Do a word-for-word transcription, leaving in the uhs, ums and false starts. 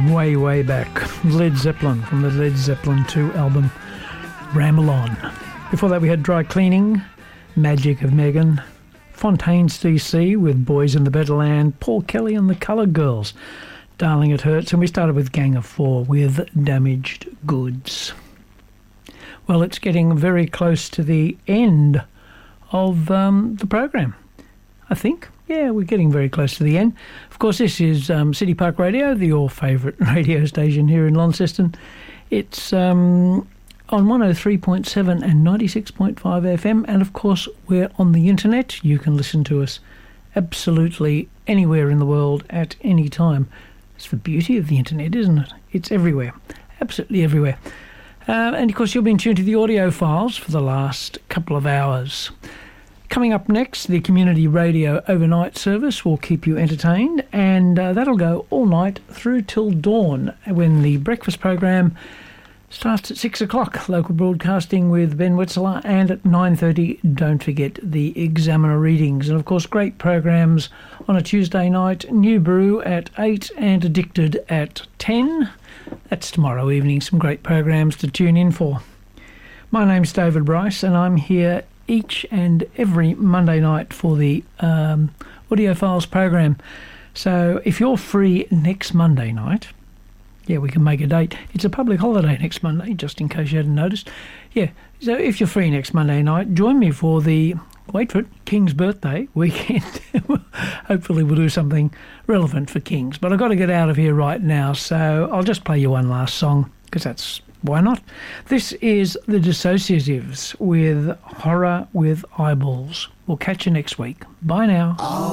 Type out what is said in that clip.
going way, way back. Led Zeppelin from the Led Zeppelin two album, Ramble On. Before that we had Dry Cleaning, Magic of Megan, Fontaine's D C with Boys in the Better-Land, Paul Kelly and the Colour Girls, Darling It Hurts, and we started with Gang of Four with Damaged Goods. Well, it's getting very close to the end of um, the program, I think. Yeah, we're getting very close to the end. Of course, this is um, City Park Radio, the your favourite radio station here in Launceston. It's um, on one oh three point seven and ninety-six point five F M, and of course, we're on the internet. You can listen to us absolutely anywhere in the world at any time. It's the beauty of the internet, isn't it? It's everywhere, absolutely everywhere. Uh, and of course, you've been tuned to the audio files for the last couple of hours. Coming up next, the Community Radio overnight service will keep you entertained, and uh, that'll go all night through till dawn when the breakfast program starts at six o'clock. Local broadcasting with Ben Wetzler, and at nine thirty, don't forget the Examiner readings. And of course, great programs on a Tuesday night, New Brew at eight and Addicted at ten. That's tomorrow evening. Some great programs to tune in for. My name's David Bryce, and I'm here each and every Monday night for the um, Audio Files program. So if you're free next Monday night, yeah, we can make a date. It's a public holiday next Monday, just in case you hadn't noticed. Yeah, so if you're free next Monday night, join me for the, wait for it, King's birthday weekend. Hopefully we'll do something relevant for Kings. But I've got to get out of here right now, so I'll just play you one last song, because that's, why not? This is The Dissociatives with Horror with Eyeballs. We'll catch you next week. Bye now. Oh.